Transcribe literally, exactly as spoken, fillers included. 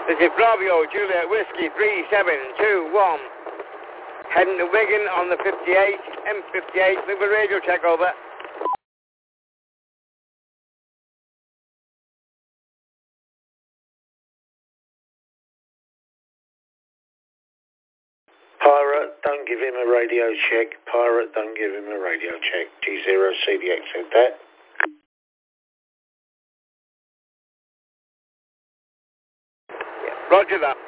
This is Bravo Juliet Whiskey three seven two one. Heading to Wigan on the fifty-eight, M fifty-eight, move a radio check over. Pirate, don't give him a radio check. Pirate, don't give him a radio check. G zero C D X said that. Yeah, roger that.